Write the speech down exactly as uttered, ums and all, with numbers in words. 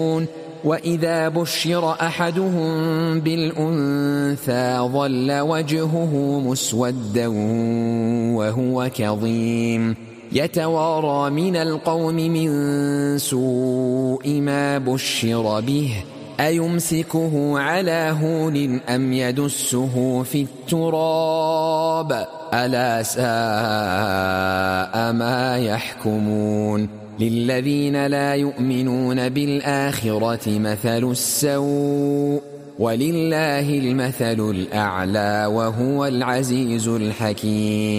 وإذا بشر أحدهم بالأنثى ظل وجهه مسودا وهو كظيم يتوارى من القوم من سوء ما بشر به أيمسكه على هون أم يدسه في التراب ألا ساء ما يحكمون للذين لا يؤمنون بالآخرة مثل السوء ولله المثل الأعلى وهو العزيز الحكيم.